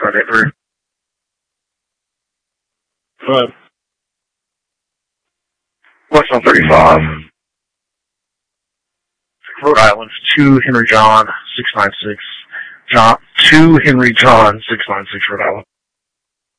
583. Go ahead. West 135. Rhode Island, 2 Henry John, 696. 2 Henry John, 696, Rhode Island.